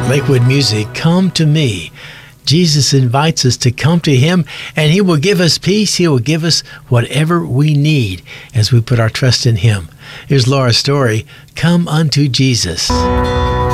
Lakewood Music, Come to Me. Jesus invites us to come to Him, and He will give us peace. He will give us whatever we need as we put our trust in Him. Here's Laura Story, Come Unto Jesus.